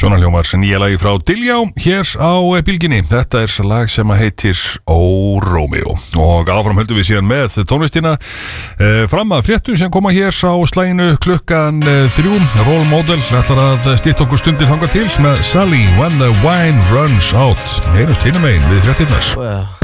Svona hljómar nýja lagi frá Diljá hér á Bylginni. Þetta lag sem heitir Ó Rómeó. Og áfram höldum við síðan með tónlistina fram að fréttum sem koma hér á slaginu klukkan 3. Role Model ætlar að stytta okkur stundir þangað til með Sally When the Wine Runs Out. Heyrjumst hinum megin við fréttirnar.